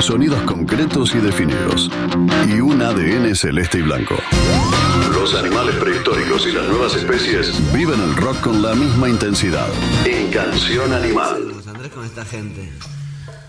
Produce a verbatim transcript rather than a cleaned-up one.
Sonidos concretos y definidos. Y un A D N celeste y blanco. Los animales prehistóricos y las nuevas especies viven el rock con la misma intensidad. En Canción Animal. Andrés con esta gente.